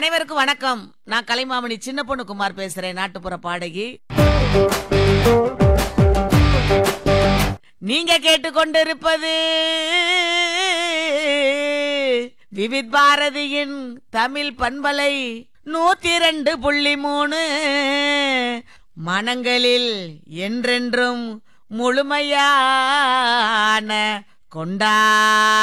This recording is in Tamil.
அனைவருக்கும் வணக்கம். நான் கலைமாமணி சின்ன பொண்ணு குமார் பேசுறேன், நாட்டுப்புற பாடகி. நீங்க கேட்டுக்கொண்டிருப்பது விவித் பாரதியின் தமிழ் பண்பலை 102.3. மனங்களில் என்றென்றும் முழுமையான கொண்டா